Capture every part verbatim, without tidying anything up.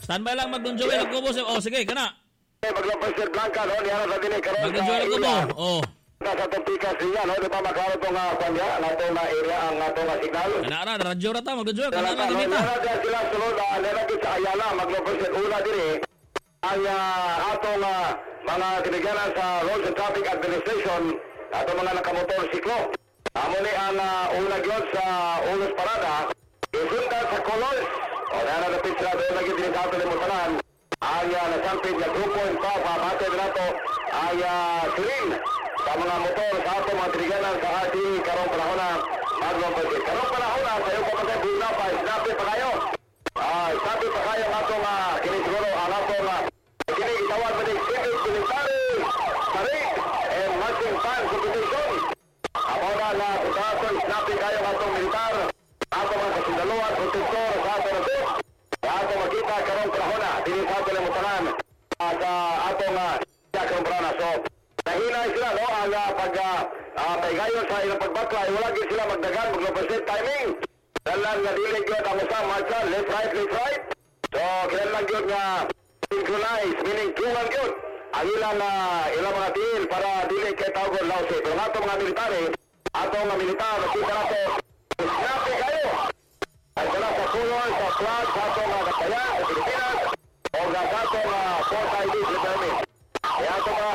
Standby lang Magdon Joel ug Kubo. Oh sige kana. Eh maglapay Sir Blanca no diha sa dinhi karon. Magdon Joel ug Kubo. Oh. Sa topikas niya no di pa makaro tong kanya nato na area ang nato na signal. Kana ra radyo ra ta Magdon Joel kana ra dinhi ta. Kana ra sila sulod ana ra sa Ayala maglapay Sir Una dinhi. Ang uh, atong uh, mga kiniganan sa Roads and Traffic Administration ato mga nakamotor siklo. Amo ni ang uh, una gyud sa Ulos Parada. Isundan sa Colors. O na na picture do lagi din sa ato mo tanan. Ay uh, nasampid na two point five pabate nato ay uh, clean sa mga motor sa ato mga kiniganan sa ati karong panahon na magpapagit. Karong panahon na sa iyo kapatid buta pa snappy pa kayo. Ah, snappy pa kayo ato nga kini siguro ang ato nga kini itawag ba ng civil military parade and marching band competition. Ako na na kutason, snappy kayo atong militar, ato mga kasundaluan, protector sa ato na ito. Ato makita karong panahon dili sa ato na mutanan sa ato nga karong panahon. So, nahinay sila, no, ang uh, pag uh, paigayon sa ilang pagbaklay, wala gid sila magdagan, mag-represent timing. Dalan nga dili gyud ang usa marcha, left right, left right. So, kailan gyud nga synchronize, meaning tuwan gyud ang ilang uh, ilang mga deal para dili kay tawgon lawsi. Pero ato mga military, ato mga militar, kita nato, snappy kayo. Ay sila sa kulon, sa flag, sa ato mga kapayan, sa Pilipinas, o sa ato mga Port I D, determine. Kaya ato mga...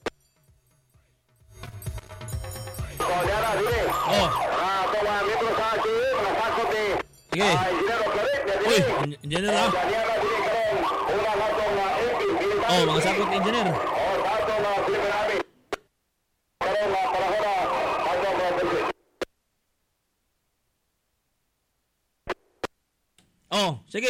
So, diara, dili. Oh. Ato mga metro sa A C U, mga sakot ni... Sige. Engineer of Claret, dili. Uy, engineer ha. Diara, dili karon, una ato mga A P, military. Oh, mga sakot engineer. Oh, sa ato mga Philippine Army. Karon mga panahon na ato mga Philippine. Oh, sige.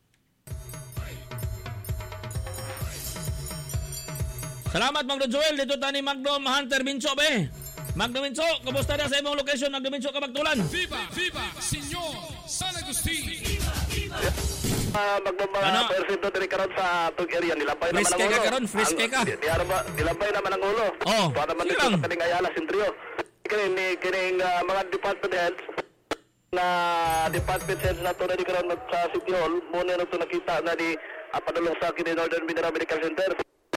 Salamat Magdon Joel dito tani Magdom Hunter Mincho be. Magdom Mincho, kumusta na sa imong location Magdom Mincho Kabagtulan? Viva, viva, Señor San Agustin. Uh, magmamang ano? percento din karon sa tug area nilabay naman Friske ang ka ulo. karon, friske ka. Di, di ba nilabay naman ang ulo. Oh, para man sige dito lang. sa kaning Ayala Sentrio. Kini ni kining uh, mga department heads na department heads na to na di karon sa City Hall mo na to nakita na di uh, padulong sa kini Northern Mineral Medical Center.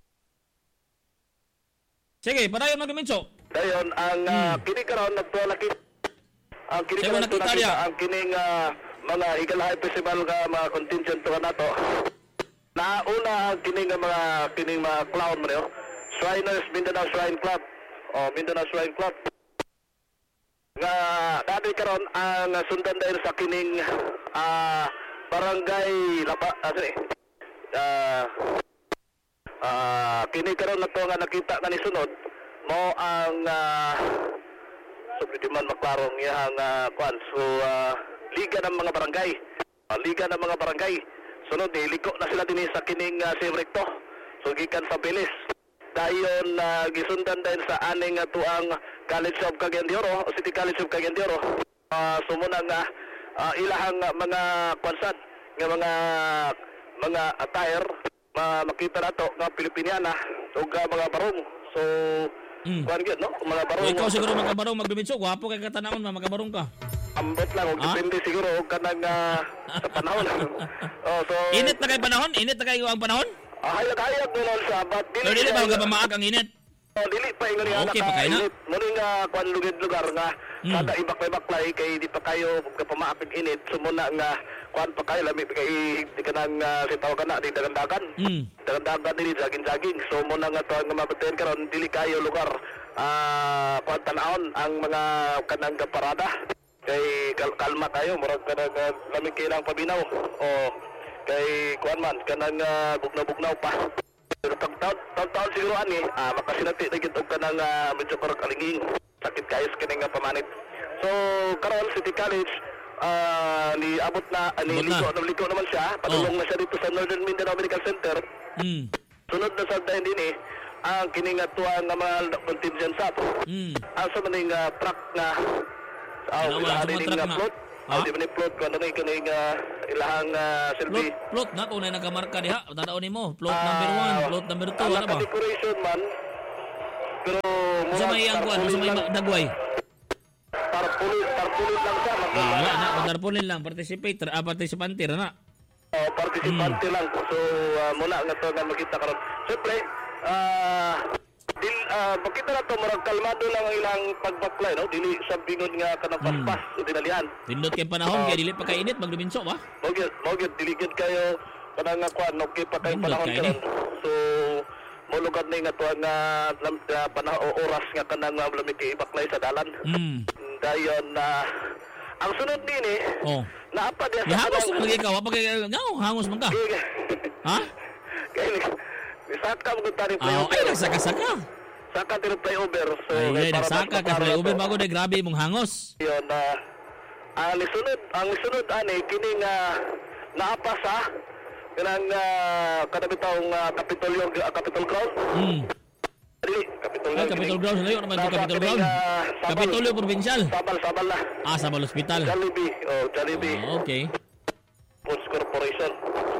Sige, padayon Magdom Mincho. Dayon ang uh, Hmm. kini karon nagtuwa nakita ang kini Sige, karon nakita nakita niya. ang kining uh, mga Eagle Eye Festival ka mga contingent to nato. Nauna ang kining nga mga kining mga clown mo niyo. Shriners Mindanao Shrine Club o Mindanao Shrine Club. Nga dati karon ang sundan dahil sa kining ah, barangay laba ah, sorry. Ah ah kini karon nato nga nakita nga ni sunod mo ang uh, so pwede man maklarong iyang uh, kwan so uh, liga ng mga barangay uh, liga ng mga barangay sunod niliko na sila din sa kining uh, Save Recto so gikan sa Pilis dayon uh, gisundan dahil sa aning uh, tuang College of Cagayan de Oro City College of Cagayan de Oro uh, sumunang uh, uh, ilahang uh, mga kwansan nga mga mga attire uh, makita nato nga Pilipiniana ug uh, mga barong so Mm. kuan gyud no mga barong O ikaw siguro magkabarong Magdom Mincho, gwapo kay katanawon magkabarong ka. ambot lang og Ah? depende siguro og kanang uh, sa panahon oh so Init na kay panahon? Init na kay ang panahon? ah, hayag-hayag mo sa but Pero dili ba siya- magpamaag ang init? Oh, dili pa ingon Ah, nga okay, pa kayo na. Muni nga kuan lugid-lugar nga Mm. kada ibak-baklay kay di pa kayo kapamaapig init sumuna nga kuan pa kayo lami kay di kanang uh, sitaw kana di dagan-dagan. Mm. Dagan-dagan dili jaging-jaging. So muna nga to nga mabeten karon dili kayo lugar ah kuan tan-aon ang mga kanang parada kay kal kalma kayo murag kanang uh, lami kay lang pabinaw. O kay kuan man kanang uh, bugnaw-bugnaw pa. Pero tag-taon siguro ani, ah, makasinati na gito ka ng uh, medyo karag alinging. Sakit kayo sa kining pamanit. So, karon City College, ah, ni abot na, ah, ni Abot na. liko, naliko naman siya. Padulong na siya dito sa Northern Mindanao Medical Center. Mm. Sunod na sa dahin din eh, ang kining atuan nga mga contingent sa Mm. ang sa maning uh, truck na ah, Ano, ilahan sa mga din truck nga na? float. Ha? Ah, di ba ni float ko ano ni kining uh, ilahang uh, Plot, selfie. plot na kung na nagamarka diha. Tanaon nimo, plot Ah, number one, plot number two, ang ano ba? naka-decoration man. Pero Sa may ang kuan, sa may lang, ma- dagway. tarpulit, tarpulit lang siya. Ah, wala na, padarpunin lang, participate, ah, participante ra na. oh, partisipante Hmm. lang. So uh, muna nga to nga makita karon. Siyempre, ah dil uh, makita na to murag kalmado lang ang ilang pagbaklay, no? Dili sa bingon nga kanang Hmm. paspas o dinalian. Tindot kay panahon kay dili pa kainit magduminso ba? Mogit, mogit diligid kayo kanang nga kuan no kay pa kay Nindot panahon kayo karon. So molugad ni nga to nga uh, panahon o oras nga kanang uh, lamig kay ibaklay sa dalan. Hmm. Dayon na ang sunod din eh, Oh. naapa diya Di sa hangos man lagi ka, wa pa kay no, hangos man ka. Ha? Kaya isaka mo kung tani Ah, flyover. ay nagsaka-saka. Saka tani flyover. So, Ay, kaya ay para nagsaka ka mas- flyover para- bago na grabe mong hangos. Yun na ang sunod, ang sunod ani kini nga naapa sa kanang uh, kanabitawng uh, Capitolio uh, Capitol Ground. Hmm. Dili, Capitol Ay, Capitol Ground layo naman to Capitol Ground. Capitolio Provincial. Sabal, sabal na. Ah, sa Bal Hospital. Jollibee, oh, Jollibee. Ah, okay. Foods Corporation.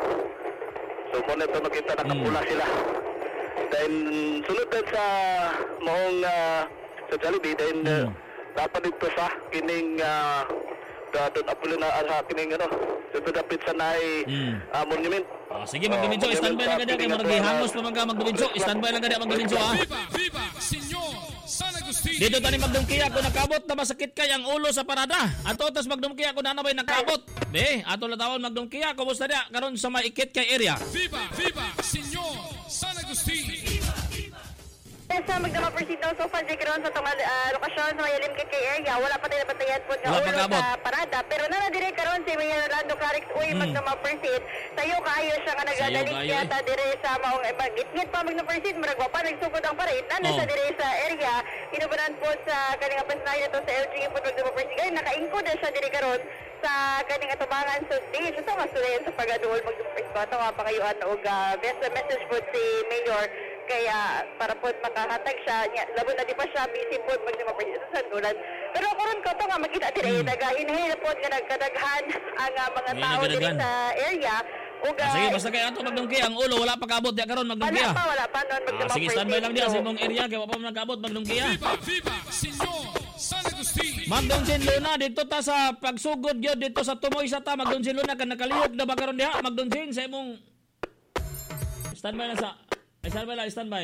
So, muna ito makita nakapula Hmm. sila. Then, sunod din sa maong uh, sa Jollibee, then uh, Hmm. dapat dito sa kining uh, doon apulo na uh, kining ano, dito dapit sa nai Hmm. uh, monument. Ah, sige magduminso, standby lang ka dyan kay maragi hangos pa man ka magduminso. Standby lang ka dyan magduminso ha. Viva, viva, Señor San Agustin. Dito tani magdumkiya ko nakabot na masakit kay ang ulo sa parada. Ato tas magdumkiya ko na nabay nakabot. Be, ato la tawon magdumkiya kumusta dia karon sa maikit kay area. Viva, viva, Señor San Agustin. Yes, sa Magdama Persito, so far di karon sa itong uh, lokasyon sa Mayalim K K area, wala pa tayo napatayan po nga Wala pa ulo kabot. sa parada. Pero nanadire karon si Mayor Orlando Clarix, uy, Hmm. Magdama Persit, tayo kaayo siya nga nagadalig kaayo, yata dire sa maong eh, gitgit pa Magdama Persit, maragwa pa, nagsugod ang parit, nana Oh. siya dire sa area, inubanan po sa kaninga pasnayan ito sa L G po Magdama Persit, kaya nakaingkod na siya dire karon sa kaning atubangan so di ito nga sudayan sa pagaduol Magdama Persit, ito nga pa kayuan og uh, message po si Mayor kaya para po makahatag siya niya labo na di pa siya busy po pag di mapalit sa sandulan pero karon ko to nga makita dire Hmm. dagahin na po nga nagkadaghan ang uh, mga May tao dire nagkadaghan. sa area ug Ah, sige basta kay ato magdumkiya ang ulo wala pa kabot dia karon wala magdumkiya. pa wala pa noon pag Ah, sige standby lang dia sa imong area kay wa pa man nakabot magdumkiya. Viva, viva, Señor San Agustin. Magdon sin Luna dito ta sa pagsugod gyud dito sa tumoy sa ta Magdon sin Luna kan nakalihok na ba karon diha Magdon sin sa imong standby lang sa ay, standby lang standby.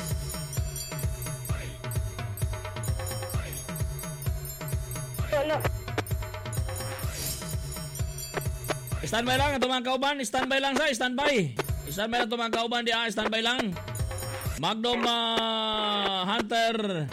Wala. Standby lang ito mga kauban, standby lang sa standby. Standby lang ito mga kauban di ah, standby lang. Magdom ah, Hunter.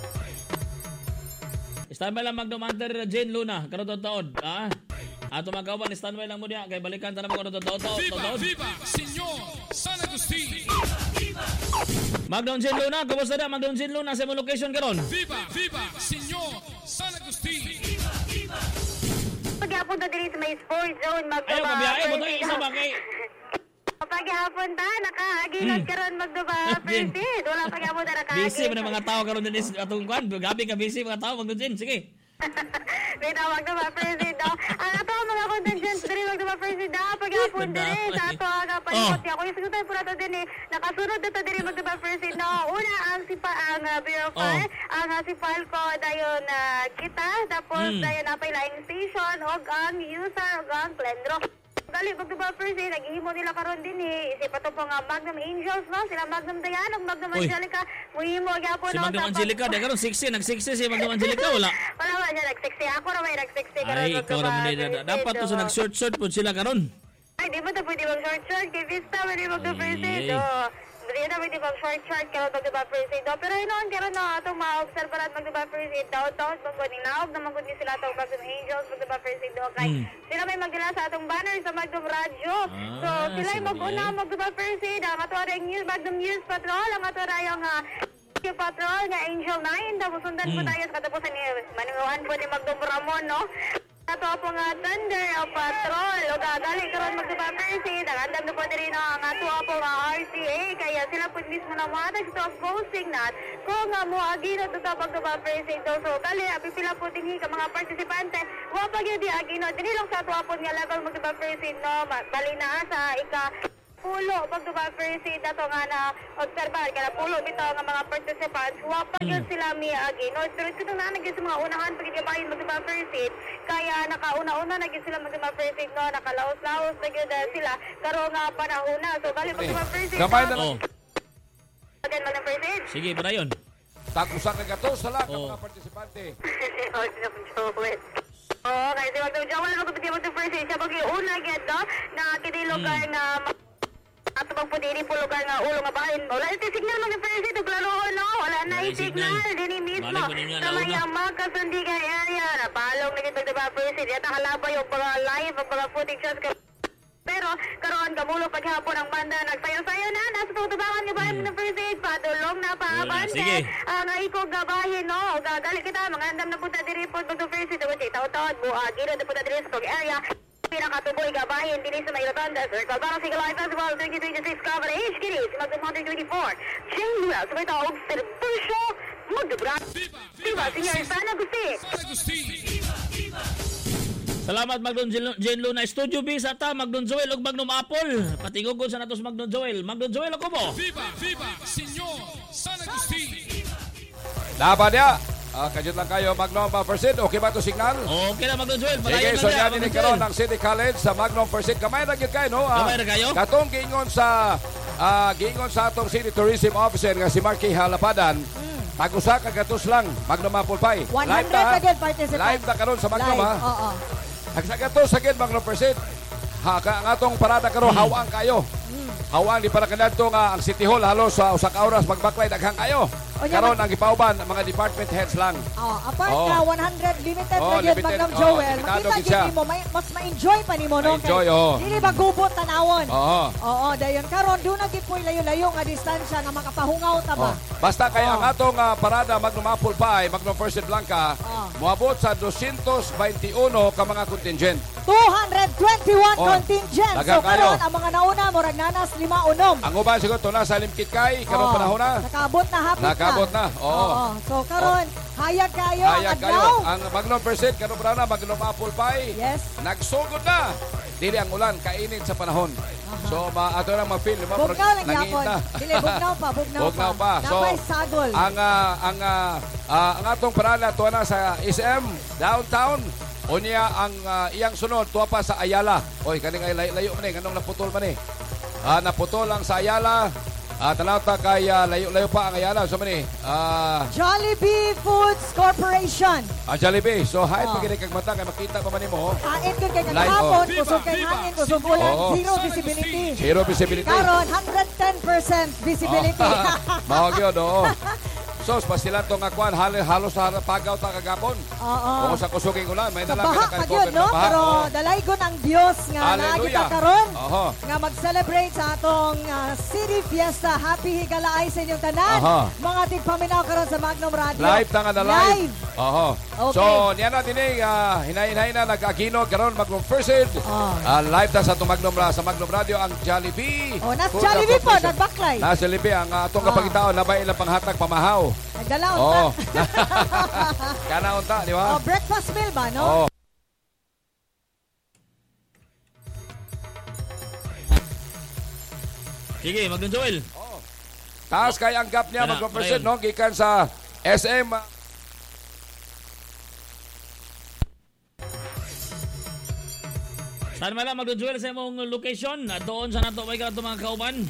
Standby lang Magdom Hunter Jane Luna, karon taon. Ah. Ato mga kauban, standby lang mo diha kay balikan ta na mo karon taon Viva, taon. viva, Señor San Agustin. Magdom Jane Luna, kumusta na Magdom Jane Luna sa imong location karon? Viva, viva, Señor San Agustin. Paghapon ta dire sa may sport zone Magdama Ayaw kabiyahe mo to isa ba kay paghapon ta nakaagilot karon Magdama Jane. Persit wala paghapon ta nakaagilot busy man ang mga tao karon din sa atong kwan, gabi ka busy mga tao Magdom Jane, sige. May tawag na ba, President? Ang ato ang mga contingents diri magdama President, paghapon diri sa ato ang palibot niya. Kung isugutan po nato din eh, nakasunod na to diri magdama President. Una ang si pa ang uh, Bureau of Fire, ang uh, si Falco dayon uh, kita, tapos Mm. dayon napay laing station, og ang user, og ang Glendro. Dali, magdama President, naghihimo nila karon din eh. Isip pa to po nga Magnum Angels, no? Sila Magnum Dayan, og Magnum Uy. Angelica. Muhimo, gyapon Si no, Magdom sa Angelica, pag- di karon sixty, nag-sixty si Magdom Angelica wala. Wala ba niya nag-sexy? Ako na may nag-sexy karon Ay, ikaw ra man din. Dapat to sa nag-short-short po sila karon. Ay, di mo to pwede mag-short-short. Kay Vista, pwede mag-present. Ay. Oh. Hindi na pwede mag-short-short karon mag-present. Oh. Pero yun, karon no, atong ma-observaran mag-present. Down-town, mag-guning naog na mag sila atong Magdom Angels, mag-present. Okay. Hmm. Sila may magdala sa atong banner sa Magdom Radio. Ah, So, sila ay sige. mag-una mag-present. Ang ato rin news, Magdom News Patrol. Ang ato rin yung uh, Patrol nga Angel nine. Tapos sundan po Hmm. tayo sa katapusan ni Maningawan po ni Magdom Ramon, no? Ato po nga Thunder o Patrol o gagali karon magdaba Percy nagandam na po diri no ang ato po nga R T A kaya sila po mismo na matag sa posting nat kung nga mo agi na to magdaba Percy so so gali abi pila po dinhi ka mga partisipante wa pa gyud agi no dinhi lang sa ato po nga level magdaba Percy no bali na sa ika pulo pag first aid ato nga na obserbahan kana pulo bitaw nga mga participants wa pa gyud sila miagi no pero ito na nagyud sa mga unahan pag gibahin mag first aid kaya nakauna-una na gyud sila mag first aid no nakalaos-laos na gyud uh, sila karo nga panahon na so bali mag first aid Gamay na Oh. again mag first aid Sige, padayon. Takusan ka gato sa lahat ng Oh. mga partisipante. Oo, kasi si Magdang Joel na kapatid mo sa first aid siya pag una gyud no na kini lugar na ato bang pudiri po lugar nga ulo nga bahin wala iti signal mag first aid ug laro no wala na Wala i signal signal. dini mismo Balik po ninyo, sa may launa. magkasundigan area na palong na gitag diba first aid yata halabay yung mga live ang mga footage ka pero karon kamulo paghapon ang banda nagsayo-sayo na nasa tutubangan nga bahin ng first aid padulong na Wala, paabante sige. ang uh, ikaw gabahin no gagali kita mga andam na punta diri po mag first aid ug taw-taw buag giro na punta diri sa tong area pinakatuboy gabahin din sa may Rotunda Circle para sa Live Festival twenty twenty-six coverage kini si Magdang one twenty-four Jane Luna sa may taog serbisyo magdubra Viva, Viva Senior Sana Gusti San Agustin. Salamat Magdon Jane Luna. Studio B sa ta Magdon Joel ug Magnum Apple. Patigugod sa natos Magdon Joel. Magdon Joel ako mo. Viva, viva, Señor San Agustin. Laban niya. Ah, kajut lang kayo, Magnum uh, First Aid. Okay ba ito signal? Okay na Magdon Joel. Sige, Padayon so na yan Magdon din karon Joel. ng City College sa Magnum First Aid. Kamay na gyud kayo, no? Ah, Kamay na kayo? Katong giingon sa ah, giingon sa atong City Tourism Officer nga si Marky Halapadan. Pag-usa ka gatos lang, Magnum Apple Pie. one hundred na gyud participant. Live na karon sa Magnum, Live, ha? oo. Nagsagato sa gid Magnum First Aid. Ha, ka ang atong parada karon hawang kayo. Hawang di para kanadto nga ang City Hall halos sa usa ka oras magbaklay daghang kayo. O, nya, Karon ang gipauban mga department heads lang. Oh, apart Oo. na one hundred limited Oo, na gyud limited. Magnum Oo, Joel. limitado Makita gid gyud siya. nimo may, mas ma-enjoy pa nimo no. Ma-enjoy, kay oo. Dili ba gubot tanawon. Oo. Oo, dayon karon do na gid po'y layo-layo nga distansya nga makapahungaw ta ba. Oh. Basta kay Oo. ang atong ah, parada Magnum Apple Pie, Magnum First Aid Blanca, Oo. moabot sa two twenty-one ka mga contingent. two hundred twenty-one Oh, contingent. So daghang kayo. karon ang mga nauna murag nanas lima unom. Ang uban siguro to na sa Limkit kay karon Oo. panahon na. Nakaabot na hapit Nakabot na. Oo. So karon hayag kayo ang Hayag adlaw. kayo. Ang Magnum First Aid karon pa na Magnum Apple Pie. Yes. Nagsugod na. Dili ang ulan kainit sa panahon. So ma ato na mag-feel ma Bugnaw lang nangiit yapon. na. Dili bugnaw pa, bugnaw, Bugnaw pa. So, Napay sagol. Ang ah, ang ah, ah, ang atong parada tuwa na sa S M downtown. Unya ang ah, iyang sunod tuwa pa sa Ayala. Oy kaning ay layo, layo man eh kanong naputol man eh. Ah naputol lang sa Ayala. Ah tanaw ta kay ah, layo-layo pa ang Ayala. So man eh. Ah Jollibee Foods Corporation. ah, Jollibee. So hait Oh. pa gid kag mata kay makita pa man nimo. Kain ko kay Live, kahapon, oh. kusog kay Viva, hangin, viva. kusog ulan, Oo. zero visibility. Zero visibility. Karon, one hundred ten percent visibility. Mao gyud oo. So pa sila to nga kwan halos halos sa pagaw ta kagapon. Oo. Kung sa kusuging ulan may Sa dala baha pa yun, no? Pero dalaygon ang Dios nga Hallelujah. naagita karon Oho. nga mag-celebrate sa atong ah, City Fiesta. Happy Higalaay sa inyong tanan. Aha. Mga tigpaminaw karon sa Magnum Radio. Live ta nga na live. Live. Oho. Okay. So, niya na din eh, uh, hinahin-hinahin na nag-agino karon Magnum First Aid. Oh. Ah, live ta sa itong Magnum Ra- sa Magnum Radio ang Jollibee. Oh, nas Food Jollibee po, Corporation. nagbaklay. Nas Jollibee ang uh, atong Oh. kapagitaon na ba ilang panghatag pamahaw. Nagdala unta. Oo. Kana unta, di ba? Oh, breakfast meal ba, no? Oo. Sige, Magdon Joel. Taas kay ang gap niya Kana, Magnum First Aid, ayun. no? Gikan sa S M. ah, Saan man lang Magdon Joel sa imong location? At doon sa nato may kanto mga kauban.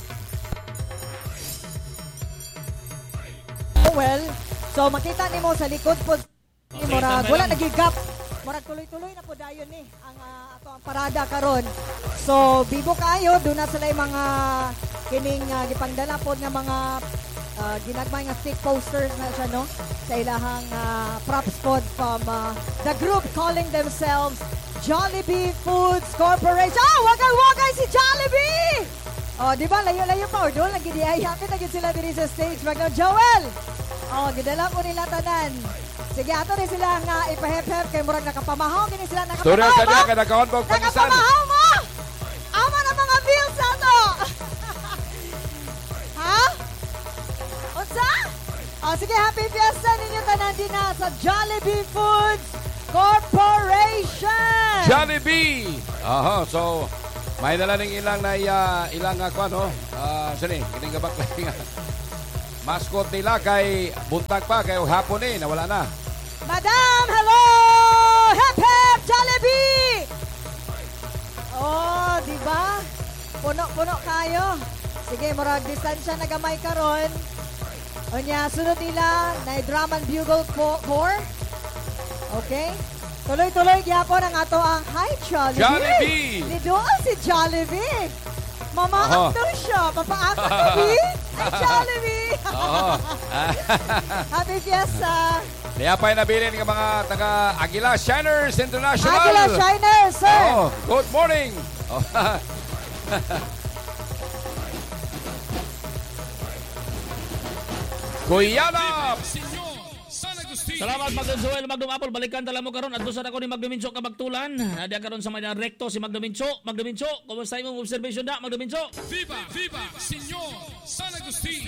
Oh, well, so makita nimo sa likod po Okay, murag tama wala lang. nagigap. Murag tuloy-tuloy na po dayon ni ang ah, ato ang parada karon. So bibo kayo do na sila yung mga kining uh, gipangdala po nga mga uh, ginagmay nga stick posters na siya no sa ilahang ah, props pod from ah, the group calling themselves Jollibee Foods Corporation. Ah, wagay-wagay si Jollibee! Oh, di ba? Layo-layo pa. Or doon, lagi di ay happy na gid sila diri sa stage. Magnum Joel! Oh, gidala ko nila tanan. Sige, ato rin sila nga ipahep-hep kay murag nakapamahaw. Gini sila Storya nakapamahaw sa niya mo? kay nagkahonbog pangisan. Nakapamahaw mo! Ama na mga bills na to! ha? Unsa? Oh, sige, happy fiesta ninyo tanan din na sa Jollibee Foods Corporation! Jollibee! Aha, so May dala ning ilang na uh, ilang nga kwan, no? Ah, sini, kining gabaklay nga. Mascot nila kay buntag pa kay hapon eh nawala na. Madam, hello! Hep hep Jollibee! Oh, di ba? Puno-puno kayo. Sige, murag distansya na gamay karon. Onya, sunod nila na drum and bugle corps. Okay? Tuloy-tuloy gyapon ang ato ang Hi Jollibee. Jollibee! Ni doon si Jollibee. Mama Oho. actor siya. Papaakot ni Hi Jollibee. Oo. Happy Fiesta. Kaya pa'y nabilin ng mga taga Aguila Shiners International. Aguila Shiners, sir. Oh, good morning. Oh. Kuyana! Senyor San Agustin. Salamat Magdon Joel, Magdon Apple. Balikan tala mo karon. Adto sa ako ni Magdon Mincho kabagtulan. Adi karon sa may rekto si Magdon Mincho. Magdon Mincho, kumusta imong observation da Magdon Mincho? Viva, viva, Senyor San Agustin.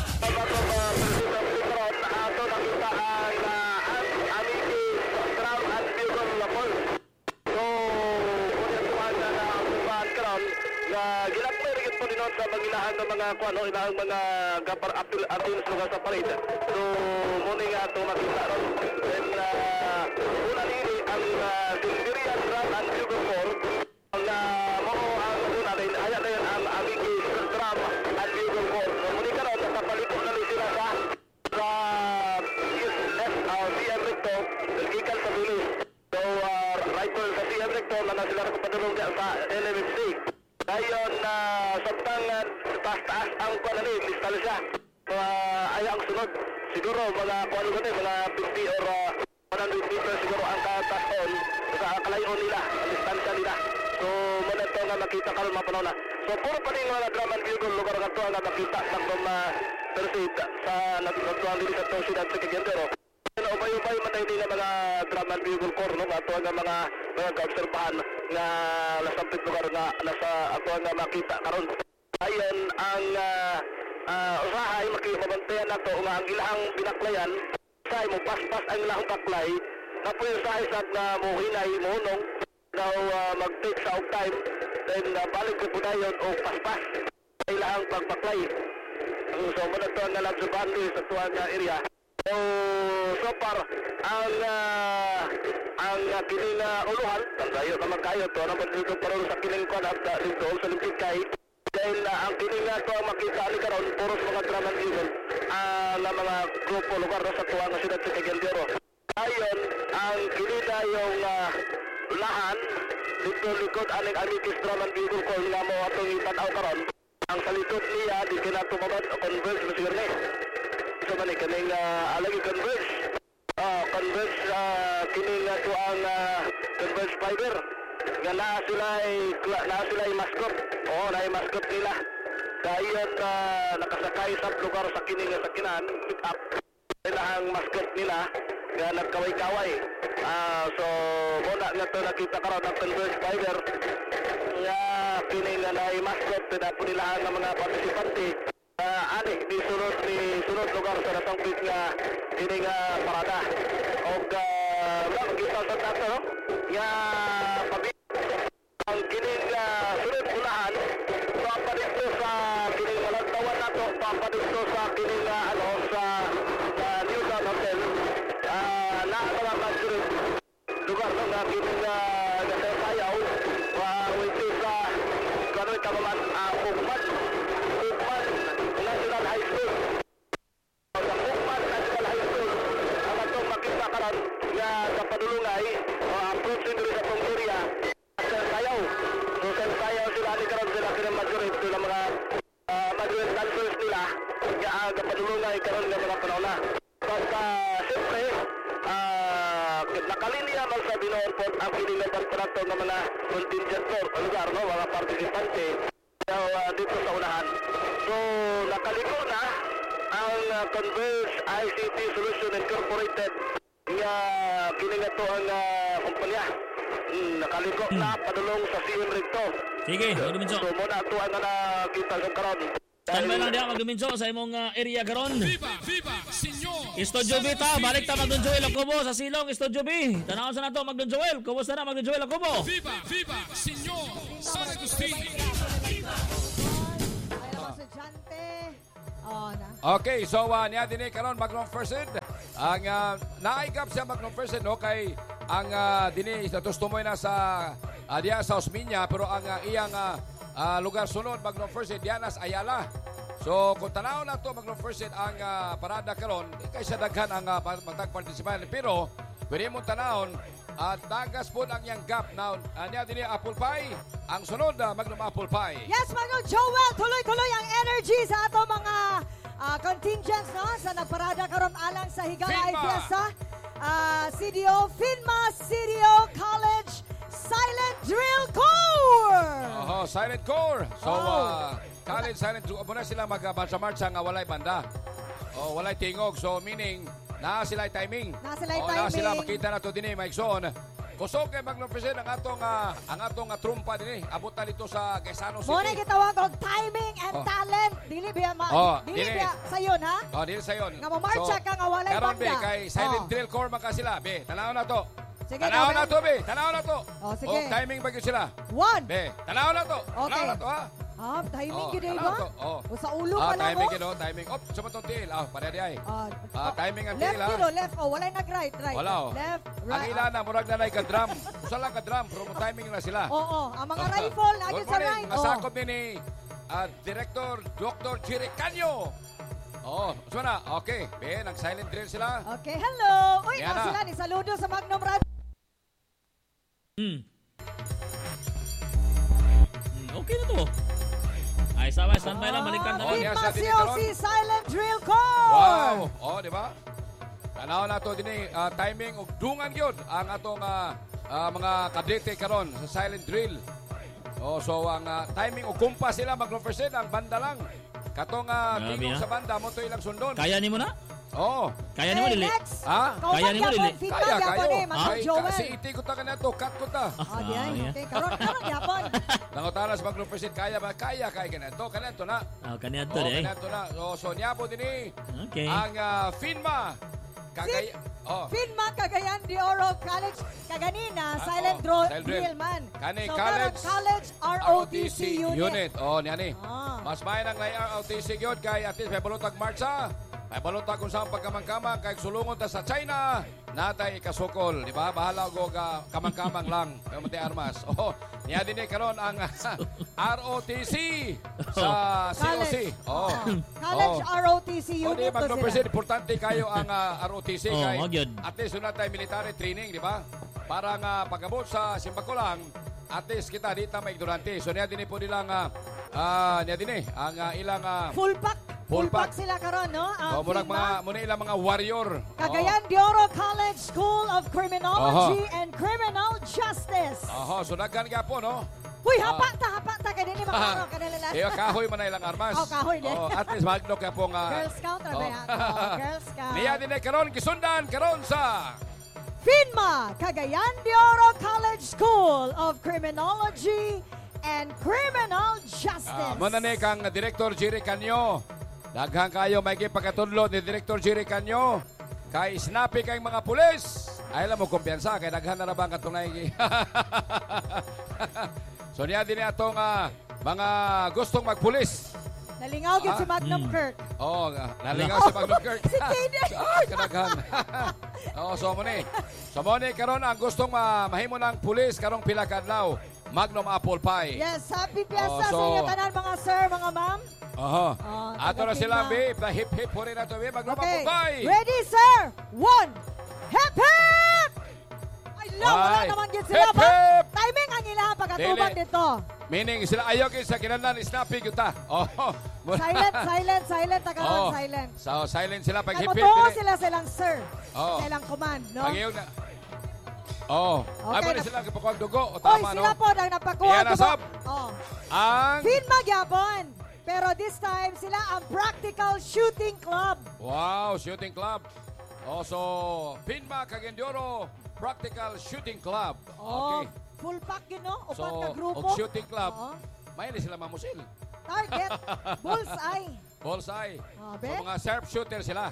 sa magilahan ng mga kuano ilang mga gapar apil atin sa sa parid. So muna nga ito makita ron. Then uh, una nili ang uh, Siberian Drum and Bugle Corps ang uh, mo ang una rin ayan na yan ang aming Drum and Bugle Corps. So muna ka ron nakapalipo na rin sila sa sa S uh, C M Recto gikan sa Bilis. So uh, rifle sa C M Recto na sila nakapadulong sa L M F C. Ngayon na uh, sabtang uh, taas-taas ang kuwan na rin, listal siya. Uh, ay ang sunod, siguro mga kuwan ko rin, mga fifty or uh, one hundred meters siguro ang kataon sa kalayon nila, ang distansya nila. So muna ito nga makita ka rin mga panahon na. So puro pa rin mga drum and bugle lugar nga ito nga makita sa mga persid sa nagtuan din sa Tosin at sa Kagentero. Ano ubay-ubay matay din mga drum and bugle corps no ato nga mga mga kaobserbahan nga nasampit lugar nga nasa ato nga makita karon. Ayon ang uh, uh, usahay makimabantayan nato nga ang ilahang binaklayan say mo paspas ang ilahang baklay napoy usahay sad nga mohinay mohunong daw uh, mag-take sa og time then uh, balik ko pudayon o paspas sa ilahang pagbaklay. So muna to nga labsuban sa tuwa nga area. So, so far, ang uh, ang uh, kining uh, uluhan, tandayo naman kayo, to naman dito paron sa kining kon at uh, dito sa limpid kay, dahil uh, ang kining uh, to makita ni karon puros mga drum and bugle, uh, na mga grupo lugar na sa tuwa nga sila sa Kagentero. Ayon, ang kinida yung uh, lahan, dito likod aning amikis drum and bugle ko nga mo atong itanaw karon, ang salitot niya, di kinatumabad o converse na siguro na so man kaning uh, alagi converse uh, converse uh, kining uh, tuang uh, converse fiber nga naa sila ay naa sila ay mascot oh naa mascot nila dayon uh, nakasakay sa lugar sa kining sa kinan pick up nila ang mascot nila nga nagkaway-kaway uh, so muna nga to nakita karon ang converse fiber nga kining nga naa mascot na po nila ang mga partisipante. Uh, ani di sunod ni sunod lugar sa natangpit nga kini nga parada og uh, wala magkita sa tato no nga pabi ang kini nga sunod ulahan papadito sa kini nga lantawan nato papadito sa kini nga ano sa uh, New Town Hotel uh, na mga magsurod lugar no nga kini nga nga sayaw uh, which is uh, kano'y kamaman uh, Pugman Pugman National High School. Sa Pugman National High School, ang atong makita karon nga sa padulungay, uh, approach nila sa Pongguria at sa sayaw. So sa sayaw sila ni karon sila kinang majority sila mga uh, majority dancers nila nga uh, sa padulungay karon nga mga panahon na. Basta siyempre, uh, nakalinya man sa binoorpot ang pinilaban ko nato ng mga contingent force o lugar, no? Mga participante so, uh, dito sa unahan. So, nakaliko na ang uh, Converse I C T Solution Incorporated nga kiningato ang uh, kumpanya. Mm, nakaliko hmm. na padulong sa C M Recto. Sige, Magdon Mincho. So, muna ito ang nakita sa karon. Standby lang diya Magdon Mincho sa imong uh, area karon. Viva, viva, Senyor Studio B ta, balik ta Magdon Joel Akobo sa Silong Studio B. Tanaw sa nato Magdon Joel. Kumusta na Magdon Joel Akobo? Viva, viva, Senyor San Agustin. Ay, naman estudyante. Oh, na. Okay, so uh, niya din karon magnong first aid. Ang uh, naigap siya magnong first aid no kay ang uh, dini status tumoy na sa uh, diya sa Osmeña pero ang uh, iyang uh, uh, lugar sunod magnong first aid Dianas Ayala. So kung tanaw na to magnong first aid ang uh, parada karon kay sa daghan ang uh, matag-participan pero pwede mo tanawon at tagas po ang iyang gap now. Uh, niya din apple pie. Ang sunod na uh, magnum apple pie. Yes, Manong Joel, tuloy-tuloy ang energy sa ato mga uh, contingents no sa nagparada karon alang sa Higala ay Finma. Fiesta. Uh, C D O Finma C D O College Silent Drill Corps. Oho, Silent Core. So, Oh. uh, college Silent Core. Muna sila mag-marcha-marcha nga walay banda. O, walay tingog. So, meaning, na sila timing. Na sila'y O, na timing. sila makita na to din eh, Maigsoon. Kusog kay Magno-present ang atong, uh, ang atong uh, trumpa din eh. Abot na dito sa Quezano City. Muna gitawag og timing and Oh. talent. Dili biya ma Oh, dili dili. biya sayon ha. O, dito sa yun. Nga mamarcha ka nga walay karon, be, banda. kay Silent Oh. Drill Core man ka sila. Be, tanaw na to. Sige, tanaw Gaben. na to, be. Tanaw na to. Oh, sige. O, timing bagyo sila. One. Be, tanaw na to. Tanaw Okay. na to, ha? Ah, timing Oh, gid tanaw ba? to. Oh. O sa ulo Ah, pa lang timing oh. yun, oh, timing. Oh, sa matong tiil. Ah, para di ay. Ah, Ah, timing ang left tail, ha? yun, oh, left. Oh, walay nag-right, right. Wala, oh. Left, Ang right. ilan na, murag na na ka-drum. Usa lang ka-drum, pero mo timing na sila. Oo, oh, ang mga rifle na Good sa morning, right. mga Oh. sakop din ni ah, Director Doctor Chiri Canyo. Oh, so na, okay. Be, nag-silent drill sila. Okay, hello. Uy, Yan na na. sila ni saludo sa Magnum Radio. Hmm. Hmm, okay na to. Ay, sabay, standby lang, balikan na Oh, lang. yes. Finma sa C din O C karon. Silent Drill Corps. Wow! Oh, di ba? Tanaw na to din eh, ah, timing ug dungan gyud ang atong ah, ah, mga kadete karon sa silent drill. Oh, so ang ah, timing ug kumpas sila mag-represent ang banda lang. Katong uh, Grabe, tingog ha? sa banda mo to ilang sundon. Kaya ni mo na? Oh. Kaya ni mo, Hey, Lili? next. Ha? Kauban Kaya ni mo, gyapon, Lili? Finma Kaya gyapon kayo. eh, Manong Ay, Joel. kasi iti ko ta kanito, cut ko ta. Ah, di ay. Ah, Okay, karon karon gyapon. Nangutalas mag-represent kaya ba? Kaya kay ganito, kanito na. Ah, kanya to Oh, eh. kanito na. So, so niya po din eh. Okay. Ang ah, Finma. Kagay Oh. Finma Cagayan de Oro College kaganina Ah, silent oh, draw silent drill. drill man. Kani so, college, karon college R O T C unit. Oh, niya ni. Ah. Mas may nang lay R O T C yun kay at least may balutag marcha. May balutag kung saan pagkamang-kamang kay sulungon ta sa China. Natay ikasukol, di ba? Bahala go ga kamang-kamang lang. Kaya mati armas. Oh, niya din eh karon ang R O T C sa C O C. Oh. College Oh. R O T C O di unit to magno-present, sila. importante kayo ang ah, R O T C Oh, kay oh, good. at least doon tayo military training, di ba? Para nga pagabot sa Simbacolang, at least kita dito may ignorante. So niya din po nilang ah ah, niya din eh ang ah, ilang ah, Full pack. Full Full pack pack. sila karon no. oh, Ang murag Finma. mga muna ilang mga warrior. Cagayan de Oro College School of Criminology and Criminal Justice. Oho, so nagkan ka po, no? Huy, Ah. hapa ta, hapa ta kay dinhi mga kanila lang. Iyo kahoy man na ilang armas. Oh, kahoy din. Oh, at least magno ka po nga. Girl Scout ra ba yan? Oh, Girl Scout. Niya din eh karon gisundan karon sa Finma, Cagayan de Oro College School of Criminology and Criminal Justice. Ah, muna ni kang Director Jerry Canyo. Daghang kayo may gipakatudlo ni Director Jerry Canyo. Kay snappy kay mga pulis. Ay alam mo kumpiyansa kay daghan na ra ba katong naigi. So niya din atong ah, mga gustong magpulis. Nalingaw gyud Ah. si Magnum Kirk. Oh, nga, nalingaw sa Maglukirk. Si Kaden. Ay, kadaghan. Oh, so mo ni. So mo ni karon ang gustong ma mahimo ng pulis karong pila ka adlaw. Magnum apple pie. Yes, happy fiesta Oh, sa so- inyo tanan mga sir, mga ma'am. Oho. Oh, Ato na taga sila, Finma. babe. Na hip hip po rin na to, babe. Magnum Okay, apple pie. ready sir? One, hip hip! Ay, lang, wala Ay, naman yun sila hip, ba? hip! Timing ang ilang pagkatubang Dili. dito. Meaning sila ayaw kayo sa kinanlan snappy kita. Oh. Silent, silent, silent, tagalan, Oh. silent. So silent sila pag hip hip. Nagmutuo dili. sila silang sir. Oh. Silang command, no? Pag iyong na. Oh. Okay, Ay ba na- sila kapakuha dugo o Oy, tama no? sila po nang napakuha. Iyan na, dugo. Sab. Oh. Ang Finma gyapon. Pero this time, sila ang Practical Shooting Club. Wow, shooting club. Also, Pinma Cagayan Practical Shooting Club. Oh, Okay. full pack yun, no? Upat So, ka grupo. og shooting club. Oo. May hindi sila mamusil. Target. Bullseye. Bullseye. Oh, So, be? mga sharp shooter sila.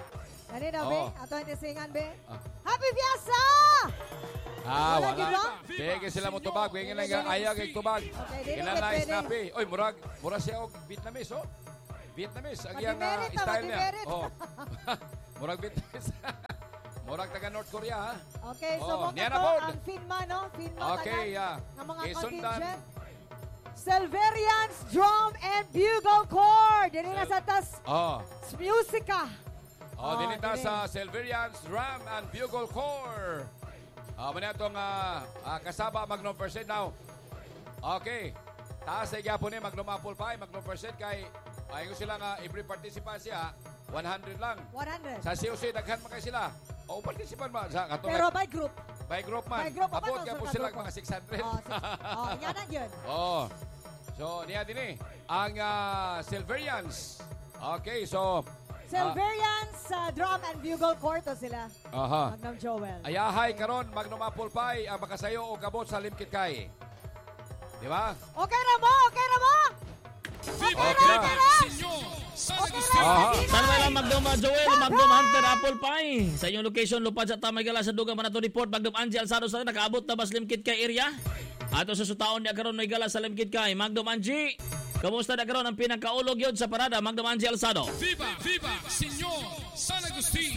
Kani daw, Oo. be? Ato ang tisingan, be? Ah. Happy Fiesta! Ah, Wala, wala. Gibro? Sige sila mo tubag. Wingin lang Dili, nga ayaw kay tubag. Okay, dili, Kailan dili, na pwede. snappy. Oy, murag, murag siya og Vietnamese, oh. Vietnamese. Ang iyang ah, Madimerit na, style niya. madimerit. Oh. murag Vietnamese. murag taga North Korea, ha? Okay, so Oh, mo niya to na po. ang FINMA, no? FINMA Okay, tanan yeah. ng mga Isundan. contingent. Silverians Drum and Bugle Corps. Dili na sa tas Oh. Musica. Oh, Oh, dinita dili. sa Silverians Drum and Bugle Corps. Ah, uh, itong uh, uh, kasaba Magnum First Aid now. Okay. Taas ay gyapon ni Magnum Apple Pie, Magnum First Aid kay ayon sila nga every participant siya one hundred lang. one hundred. Sa C O C daghan man kay sila. O participant ba sa katong Pero by group. by group man. By group pa ba Abot to, ka po sa sila grupo? mga six hundred. Oh, six. Oh, yan na yun. Oh. So, niya din eh. Ang uh, Silverians. Okay, so Silverians sa Drum and Bugle Corps to sila. aha. Magnum Joel. Ayahay karon Magnum Apple Pie ang makasayo o kabot sa limkit kay. Di ba? Okay na mo! Okay na mo! Viva, Okay. viva, Señor San Agustin. Aha. Saan ba lang Magdom uh, Joel, Magdom Hunter, Apple Pie? Sa inyong location, lupad sa Tamay Gala sa Dugang Manato Report, Magdom Angie Alsado sa nakaabot na ba sa Limkit kay area? Ato sa sutaon niya karon may gala sa Limkit kay Magdom Angie. Kamusta na karon ang pinakaulog yun sa parada, Magdom Angie Alsado? Viva, viva, Señor San Agustin.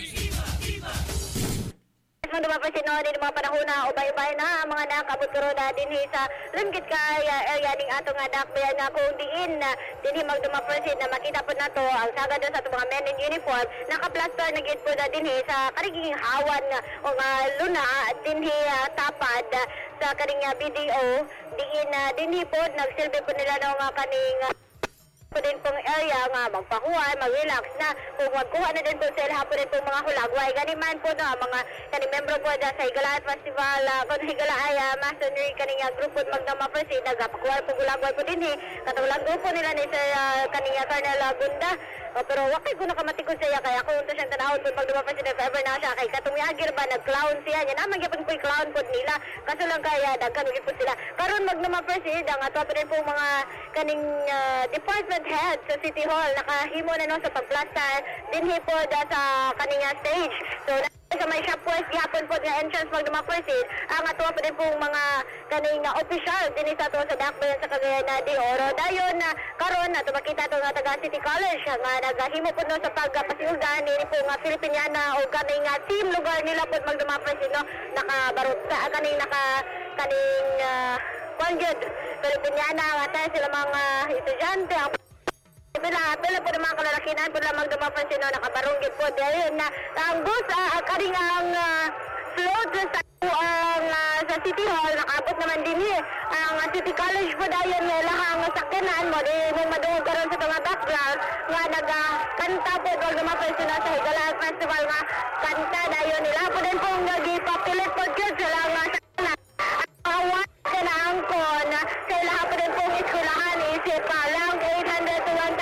Mga dumapasino din mga panahon na ubay-ubay na ang mga nakabot karon na din sa Limkit kay uh, area ning ato nga dakbayan nga kung diin na dinhi magdumapersit na makita po nato ang sagad sa ato mga men in uniform naka-plaster na gid po na dinhi sa kariging hawan nga o nga luna dinhi uh, tapad uh, sa kaning uh, B D O diin uh, dinhi po nagsilbi po nila no nga kaning uh, po din pong area nga magpakuha, mag-relax na kung magkuha na din po sila hapon din pong mga hulagway. Ganiman po na mga kaning membro po da sa Higalaan Festival, uh, kung Higala ay uh, masonry kaning uh, grupo magdama persi, nagapakuha po hulagway po din eh. Katulang grupo nila ni sa uh, kaning uh, Colonel uh, Gunda. O, pero wakay ko nakamatikos siya kaya kung ito siyang tanahon kung magdama persi if ever na siya kay katumiyagir ba nag-clown siya. Yan naman gyapon po yung clown po nila. Kaso lang kaya daghan po sila. Karon magdama persi, ang ato pa din po mga kaning uh, department head sa City Hall nakahimo na no sa pagplaster dinhi po da sa kaninga stage so sa may shop west gihapon po nga entrance pag dumapersit ang ato pa din pong mga kaning uh, official dinhi sa to sa dakbayan sa Cagayan de Oro dayon na uh, karon ato makita to nga taga City College nga nagahimo po no sa pagpasiugan ni po nga Filipiniana o kaning uh, team lugar nila po mag dumapersit no nakabarot sa kaning naka kaning uh, Conjud Filipiniana nga tayo sila mga estudyante ang Bila, bila po ng mga kalalakinan po lamang dumapansin no, nakabarunggit po dahil na ang bus, uh, karing ang uh, float sa ang uh, sa City Hall, nakabot naman din eh. Ang uh, City College po dahil uh, lahang sakyanan mo, di mo madungog karon sa mga background, nga nagkanta po doon dumapansin no, sa Higalaan Festival nga kanta dahil nila po din pong nag-ipapilit po kids sa lang uh, sakyanan. Ang awan ka na angkon, sa ilaha po din pong iskulahan, isip pa lang eight hundred to one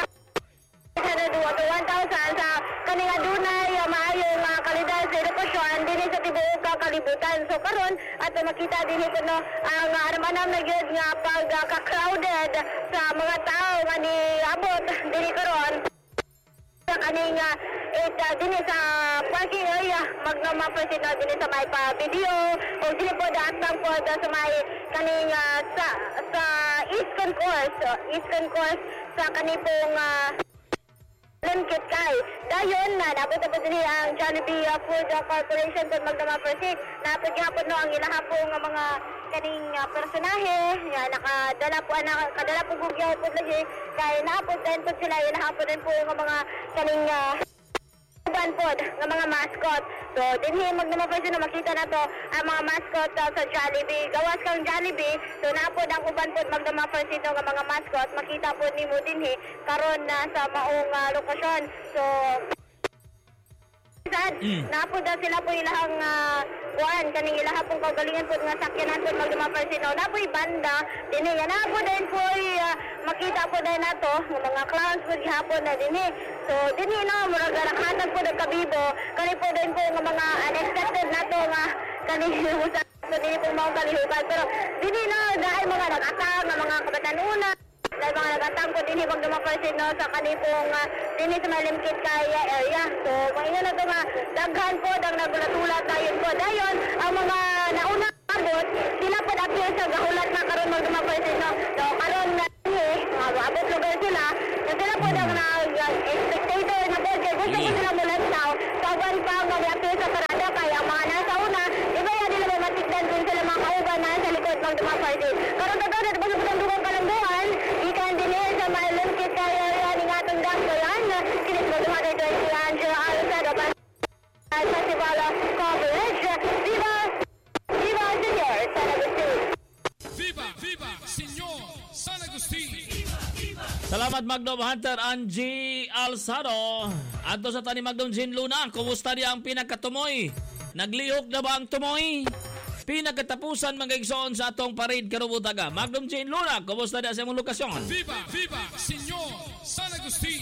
thousand sa kaninga dunay maayong uh, kalidad sa edukasyon dinhi sa tibuok kalibutan so karon ato makita dinhi kuno ang uh, aramanam na gyud nga pagka-crowded sa mga tao nga ni abot dinhi karon sa kaning uh, it uh, dinhi sa parking area magnama presino dinhi sa may pa video o dinhi po daatang po da sa may kaning uh, sa sa East Concourse so, East Concourse sa kanipong uh, Limkit kay. Dayon na napod po din ang Jollibee uh, Food uh, Corporation kung magdama persik. Napod gihapon no ang ilahapong nga mga kaning uh, personahe nga nakadala po na kadala po gugyaw po lagi kay napod din po sila ilahapon din po nga mga kaning uh, uban po ng mga mascot. So, dinhi magdama persik na makita na to ang mga mascot uh, sa Jollibee. Gawas kang Jollibee. So, napod ang uban po magdama persik no, nga mga mascot. Makita po ni mo dinhi karon na sa maong uh, lokasyon. So, Mm. Napo daw sila po ilahang uh, kuan kaning ilaha pong kaugalingan po nga sakyanan po magdumapar sino napoy banda dinhi nga napo din po uh, makita po din nato ng mga clowns po gihapon na dinhi so dinhi no murag nakhatag po ng kabibo kani po din po nga mga unexpected nato nga kani usa so dinhi po mao kalihuban pero dinhi no dahil mga nag-atang nga mga kabatanunan dahil mga nag-atang po dini pag dumapersin no sa kanipong uh, dini sa Malimkit kaya area. So mahina na ito nga daghan po ang nagulatulat dayon po. Dayon ang mga nauna abot sila po appear sa gahulat na karon mag dumapersin no. So karon na eh abot lugar sila. So sila po ang nag-spectator na po. Gusto po sila mulat sa kawan pa mag-appear sa parada kaya mga nasa una iba yan nila may matigdan kung sila mga kauban na sa likod mag dumapersin. Karon to dito po sa dugang kalanduan ikan din sa Malimkit kaya area ni atong dakbayan. Kinis mo dumatay twenty Angela Alcado Festival coverage. Viva! Viva, Senyor San Agustin! Viva, viva, Senyor San Agustin! Salamat Magdom Hunter Angie Alzado. Adto sa tani Magdom Jean Luna, kumusta niya ang pinakatumoy? Naglihok na ba ang tumoy? Pinakatapusan mga igsoon sa atong parade karubutaga. Magdom Jean Luna, kumusta niya sa imong lokasyon? Viva, viva, Senyor San Agustin!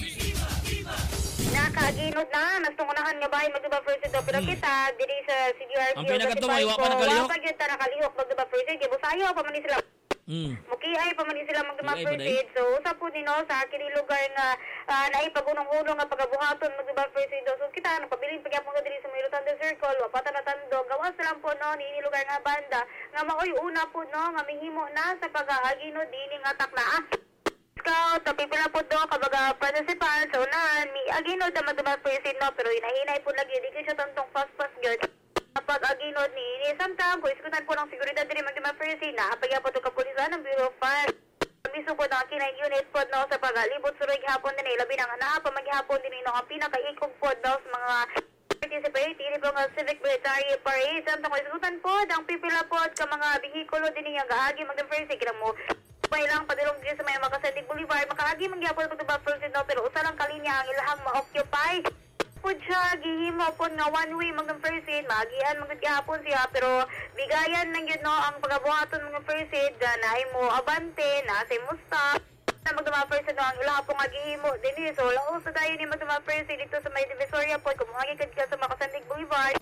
Nakaginod na, nastungunahan nga bahay magduba first ito. Pero kita, diri sa C D R C Ang pinakatumoy, wa pa nakalihok? Wapag yun ta nakalihok magduba first ito. Kaya busayo pa man sila. Mm. Mukiay pa man sila magduba Mukiay pa first dahi? ito. So, usap po din no, sa kini lugar nga uh, naipagunong-unong nga pagabuhaton magduba first ito. So, kita, napabilin pagyapon ka diri sa may Rotunda Circle, wapatan na tandog. Gawas lang po no, ni lugar nga banda. Nga maoy una po no, nga mihimo na sa pag-aagino din nga takla. Ah, Scout, tapi pila po do, kabaga participant, so na, mi aginod na magdumag presin no, pero hinahinay po lagi, di ko siya tantong fast-fast yun. Kapag aginod ni, ni samtang, kung iskutan po ng seguridad din magdumag presin na, apagya po ito kapulisan ng Bureau of Fire. Miso po ng kinay unit po no, sa pagalibot suroy hapon din, labi ng naa, pamaghapon din no, ang pinakaikog po daw sa mga participate, ini po nga civic military parade, samtang kung iskutan po, ang pipila po ka mga bihikulo din niya, gaagi magdumag presin, kina mo, may lang padulong din sa may Makasandig Boulevard. Makaagi mangyapon po ito ba first no, pero usa lang kalinya ang ilahang ma-occupy. Po siya, gihimo po nga one way mga first aid. Maagian mga gihapon siya, pero bigayan lang yun no, ang pagabuhaton mga first aid. Na mo abante, na sa mo stop. Na magduma first aid no, ang ilahang po nga gihimo. Dini, so lao sa tayo ni magduma first aid dito sa may Divisoria po. Kumungagi ka sa Makasandig Boulevard.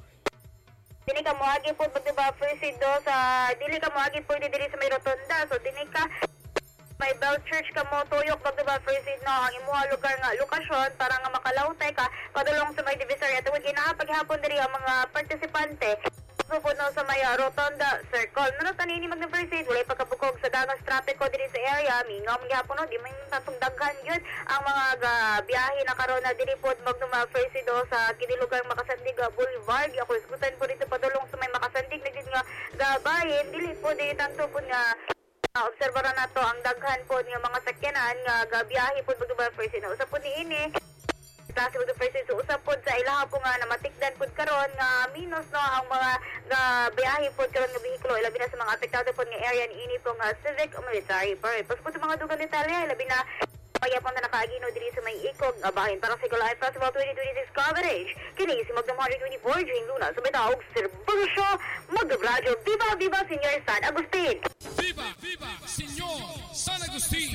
Dili ka moagi po magduma first aid do sa, dili ka moagi po dili sa may Rotunda. So dili ka may Bell Church ka mo tuyok magduba first aid no ang imuha lugar nga lokasyon para nga makalawtay ka padulong sa may Divisoria tuwid ginapaghapon diri ang mga partisipante po no sa may Rotunda Circle. Nano tanini magna first aid walay pagkabukog sa dagas trapiko diri sa area mingaw magyapon no di man tatong daghan gyud ang mga ga, biyahe na karon na diri pod magduma first aid do sa kini lugar Makasandig Boulevard. Ako iskutan po dito padulong sa may Makasandig na nga gabayin dili po di tanto po nga obserbaran na to ang daghan po ng mga sakyanan nga gabiyahe po magduba first aid. Usap po ni ini klase po first aid. So usap po sa ilaha po nga na matikdan po karon nga minus no ang mga gabiyahe po karon nga behikulo labi na sa mga apektado po nga area ni ini po nga civic military parade. Pas po sa mga dugang detalye labi na kaya po na nakaagino diri sa may ikog nga bahin para sa Galayan Festival twenty twenty-six coverage. Kini si Magdam one twenty-four Jean Luna sa Betaog Serbasyo Magdabradyo. Viva Viva Senyor San Agustin! Viva, viva, Senyor San Agustin!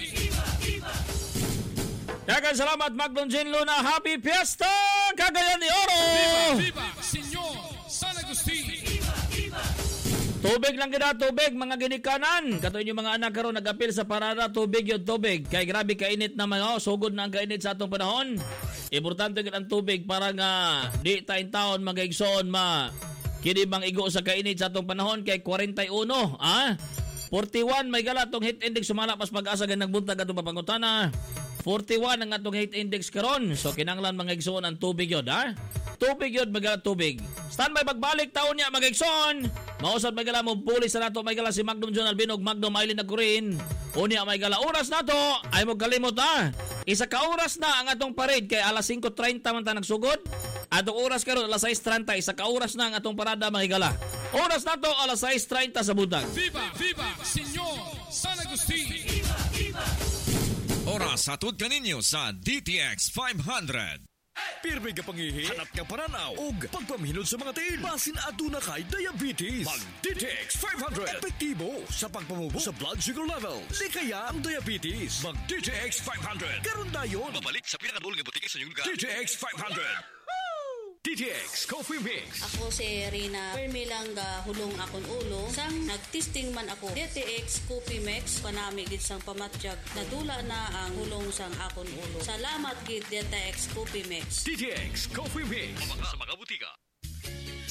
Dagan salamat Magdom Jean Luna. Happy Fiesta Cagayan de Oro. Viva, viva, Senyor San Agustin! Tubig lang gina, tubig mga ginikanan. Katuin yung mga anak karon nag-apil sa parada, tubig yung tubig. Kay grabe kainit naman oh, sugod na ang kainit sa atong panahon. Importante gid ang tubig para nga di tayong taon magaigsoon ma kini bang igo sa kainit sa atong panahon kay forty-one ah. forty-one may gala tong heat index sumala pas pag-asa gan nagbuntag atong papangutana. forty-one ang atong heat index karon. So kinahanglan mga igsoon ang tubig yun ha. Tubig yun magala tubig. Standby pagbalik taon niya mga igsoon. Mausad magala mo pulis sa nato may gala si Magdom John Albinog, Magdom Aileen Agurin. Unya may gala oras nato ay mo kalimot ha. Isa ka oras na ang atong parade kay alas five thirty man ta nagsugod. Atong oras karon alas six thirty isa ka oras na ang atong parada mga gala. Oras nato alas six thirty sa butang. Viva, viva, Senyor San Agustin! Oras hatod kaninyo sa D T X five hundred. Pirmi ka pangihi, hanap ka pananaw, ug pagpamhinod sa mga tiil. Basin aduna kay diabetes. Mag-D T X five hundred. Epektibo sa pagpamubo sa blood sugar levels. Di kaya ang diabetes. Mag-D T X five hundred. Karon dayon. Babalik sa pinakadulong nga butika sa inyong lugar. D T X five hundred. D T X Coffee Mix. Ako si Rina Permilang ga hulong akon ulo. Sang nagtisting man ako. D T X Coffee Mix panami gid sang pamatjag. Nadula na ang hulong sang akon ulo. Salamat gid D T X Coffee Mix. D T X Coffee Mix. Sa mga butika.